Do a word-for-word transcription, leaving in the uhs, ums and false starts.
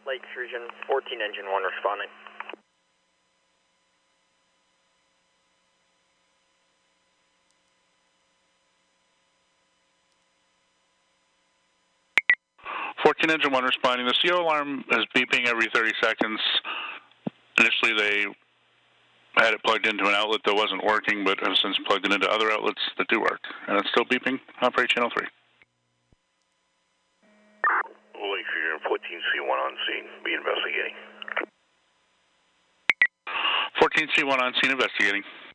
Lake Fusion, fourteen engine one responding. fourteen engine one responding. The C O alarm is beeping every thirty seconds. Initially, they had it plugged into an outlet that wasn't working, but have since plugged it into other outlets that do work. And it's still beeping. Operate channel three. Lake Fusion, fourteen C one on scene. Be investigating. fourteen C one on scene, investigating.